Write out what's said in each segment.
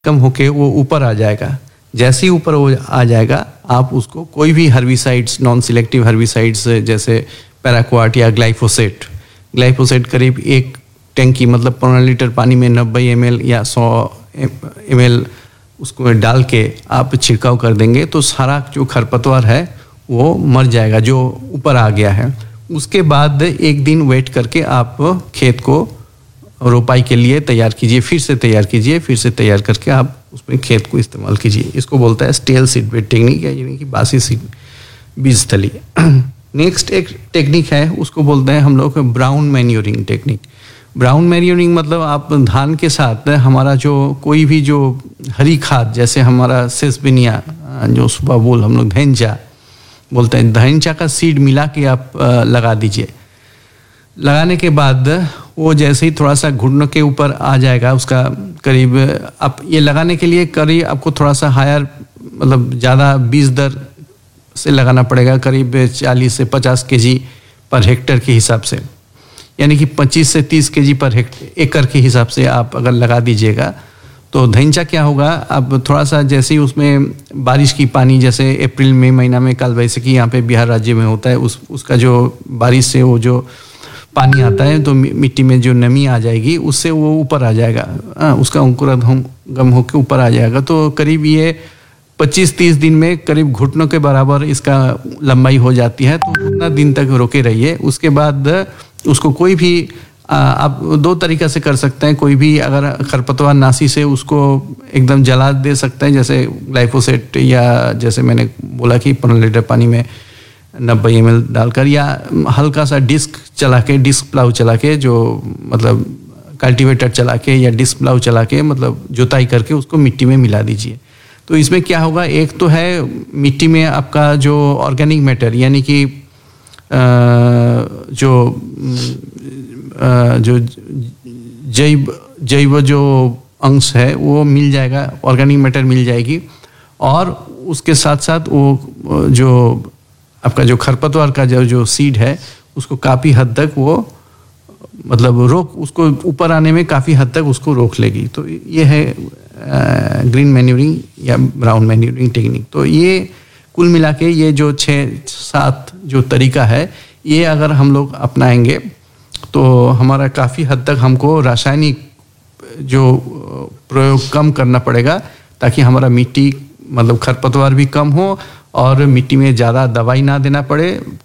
कम होके वो ऊपर आ जाएगा। जैसे ही ऊपर वो आ जाएगा, आप उसको कोई भी हर्बिसाइड्स, नॉन सिलेक्टिव हर्बिसाइड्स जैसे पैराक्वाट या ग्लाइफोसेट करीब 1 टैंकी मतलब 15 लीटर पानी में 90 ml या 100 ml उसको डाल के आप छिड़काव कर देंगे तो सारा जो खरपतवार है वो मर जाएगा जो ऊपर आ गया है। उसके बाद 1 दिन वेट करके आप खेत को रोपाई के लिए तैयार कीजिए, फिर से तैयार करके आप उसमें खेत को इस्तेमाल कीजिए। इसको बोलता है स्टेल सीड बेड टेक्निक, यानी कि बासी सीड बीज थली। नेक्स्ट एक टेक्निक है, उसको बोलते हैं हम लोग brown manuring technique. Brown manuring मतलब आप धान के साथ हमारा जो कोई भी जो हरी खाद, जैसे हमारा सेसबिनिया जो सुबह बोल हम लोग धैंचा बोलते हैं, धैंचा का सीड मिला के आप लगा दीजिए। लगाने के बाद वो जैसे ही थोड़ा सा घुटनों के ऊपर आ जाएगा, उसका करीब आप ये लगाने के लिए करीब आपको थोड़ा सा हायर मतलब ज़्यादा बीज दर से लगाना पड़ेगा, करीब 40 से 50 kg पर हेक्टर के हिसाब से, यानी कि 25 से 30 kg पर एकड़ के हिसाब से आप अगर लगा दीजिएगा तो धैंचा क्या होगा, अब थोड़ा सा जैसे ही उसमें बारिश की पानी, जैसे अप्रैल मई महीना में काल वैसाखी यहाँ पे बिहार राज्य में होता है, उसका जो बारिश से वो जो पानी आता है तो मिट्टी में जो नमी आ जाएगी उससे वो ऊपर आ जाएगा, उसका अंकुरगम होकर ऊपर आ जाएगा। तो करीब ये 25-30 दिन में करीब घुटनों के बराबर इसका लंबाई हो जाती है। तो उतना दिन तक रोके रहिए। उसके बाद उसको कोई भी आप 2 तरीक़ा से कर सकते हैं। कोई भी अगर खरपतवार नाशी से उसको एकदम जला दे सकते हैं, जैसे ग्लाइफोसेट, या जैसे मैंने बोला कि 15 लीटर पानी में 90 ml डालकर, या हल्का सा डिस्क प्लाऊ चला के जो मतलब कल्टीवेटर चला के या डिस्क प्लाऊ चला के मतलब जुताई करके उसको मिट्टी में मिला दीजिए। तो इसमें क्या होगा, एक तो है मिट्टी में आपका जो ऑर्गेनिक मैटर यानी कि जो जैव जो अंश है वो मिल जाएगा, ऑर्गेनिक मैटर मिल जाएगी। और उसके साथ साथ वो जो आपका जो खरपतवार का जो सीड है उसको काफ़ी हद तक वो मतलब उसको ऊपर आने में काफ़ी हद तक उसको रोक लेगी। तो ये है ग्रीन मैन्योरिंग या ब्राउन मैन्योरिंग टेक्निक। तो ये कुल मिला के ये जो 6-7 जो तरीका है, ये अगर हम लोग अपनाएंगे तो हमारा काफ़ी हद तक हमको रासायनिक जो प्रयोग कम करना पड़ेगा, ताकि हमारा मिट्टी मतलब खरपतवार भी कम हो और मिट्टी में ज़्यादा दवाई ना देना पड़े,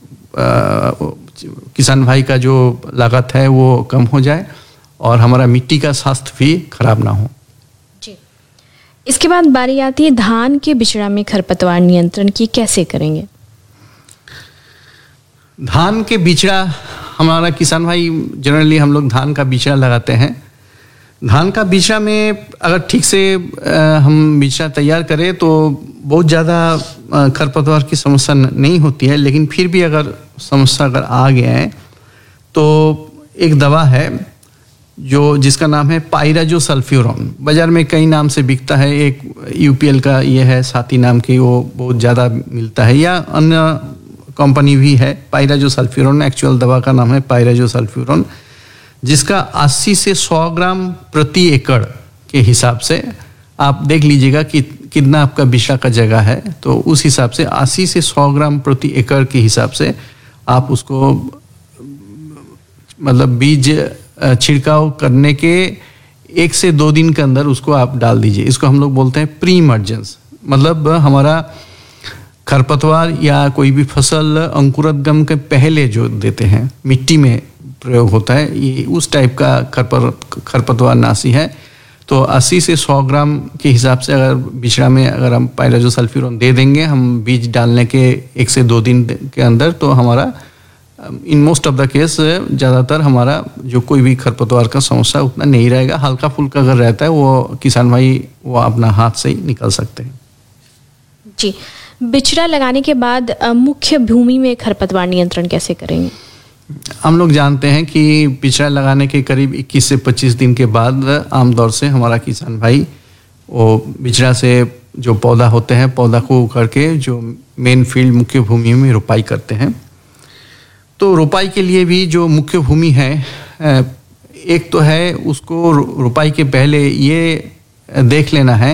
किसान भाई का जो लागत है वो कम हो जाए और हमारा मिट्टी का स्वास्थ्य भी खराब ना हो। जी, इसके बाद बारी आती है धान के बिचड़ा में खरपतवार नियंत्रण की, कैसे करेंगे? धान के बिचड़ा हमारा किसान भाई जनरली हम लोग धान का बिचड़ा लगाते हैं। धान का बिचड़ा में अगर ठीक से हम बिचड़ा तैयार करें तो बहुत ज़्यादा खरपतवार की समस्या नहीं होती है, लेकिन फिर भी अगर समस्या अगर आ गया है तो एक दवा है जिसका नाम है पाइराजोसल्फ्यूरॉन। बाज़ार में कई नाम से बिकता है, एक यूपीएल का ये है साथी नाम की, वो बहुत ज़्यादा मिलता है, या अन्य कंपनी भी है। पाइराजोसल्फ्यूरॉन एक्चुअल दवा का नाम है पाइराजोसल्फ्यूरॉन, जिसका 80 से 100 ग्राम प्रति एकड़ के हिसाब से आप देख लीजिएगा कि कितना आपका बिचड़ा का जगह है, तो उस हिसाब से 80 से 100 ग्राम प्रति एकड़ के हिसाब से आप उसको मतलब बीज छिड़काव करने के 1 से 2 दिन के अंदर उसको आप डाल दीजिए। इसको हम लोग बोलते हैं प्री इमर्जेंस, मतलब हमारा खरपतवार या कोई भी फसल अंकुरोद्गम के पहले जो देते हैं मिट्टी में प्रयोग होता है, ये उस टाइप का खरपतवार नाशी है। तो 80 से 100 ग्राम के हिसाब से अगर बिचड़ा में अगर हम पाइराजोसल्फ्यूरॉन दे देंगे हम बीज डालने के 1 से 2 दिन के अंदर, तो हमारा in most of the case ज़्यादातर हमारा जो कोई भी खरपतवार का समस्या उतना नहीं रहेगा। हल्का फुल्का अगर रहता है वो किसान भाई वो अपना हाथ से ही निकल सकते हैं। जी, बिचड़ा लगाने के बाद मुख्य भूमि में खरपतवार नियंत्रण कैसे करेंगे? हम लोग जानते हैं कि बिचड़ा लगाने के करीब 21 से 25 दिन के बाद आमतौर से हमारा किसान भाई वो बिचड़ा से जो पौधा होते हैं पौधा को उखाड़ के जो मेन फील्ड मुख्य भूमि में रोपाई करते हैं। तो रोपाई के लिए भी जो मुख्य भूमि है, एक तो है उसको रोपाई के पहले ये देख लेना है